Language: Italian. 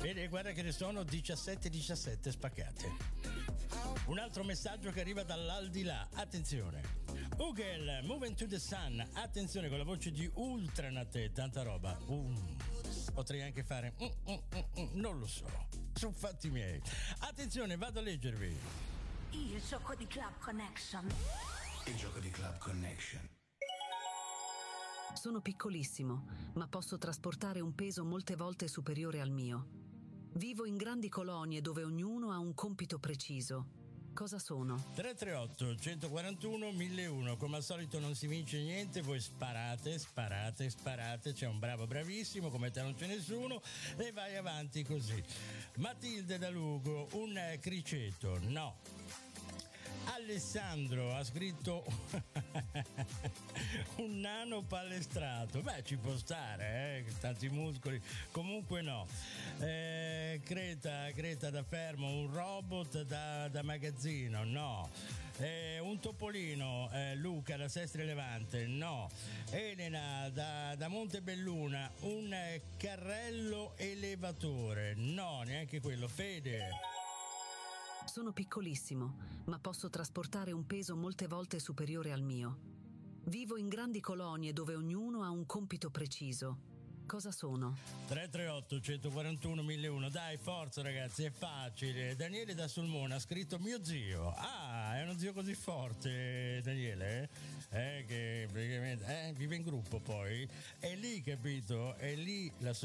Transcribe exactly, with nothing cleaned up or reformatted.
Vedi, guarda che ne sono diciassette diciassette spaccate. Un altro messaggio che arriva dall'aldilà. Attenzione. Ugel, Moving to the Sun. Attenzione con la voce di Ultranate. Tanta roba. Uh, potrei anche fare mm, mm, mm, mm, non lo so. Sono fatti miei. Attenzione, vado a leggervi. Il gioco di Club Connection. Il gioco di Club Connection. Sono piccolissimo, ma posso trasportare un peso molte volte superiore al mio. Vivo in grandi colonie dove ognuno ha un compito preciso. Cosa sono? tre tre otto uno quattro uno mille uno. Come al solito non si vince niente, voi sparate, sparate, sparate, c'è un bravo bravissimo, come te non c'è nessuno, e vai avanti così. Matilde da Lugo, un criceto, no. Alessandro ha scritto un nano palestrato. Beh, ci può stare, eh? Tanti muscoli. Comunque no. Eh, Creta, Creta da fermo, un robot da, da magazzino, no. Eh, un topolino, eh, Luca da Sestri Levante, no. Elena da, da Montebelluna, un eh, carrello elevatore, no, neanche quello. Fede. Sono piccolissimo, ma posso trasportare un peso molte volte superiore al mio. Vivo in grandi colonie dove ognuno ha un compito preciso. Cosa sono? tre tre otto uno quattro uno mille uno. Dai, forza ragazzi, è facile. Daniele da Sulmona ha scritto mio zio. Ah, è uno zio così forte, Daniele? Eh, che praticamente eh, vive in gruppo poi. È lì, capito? È lì la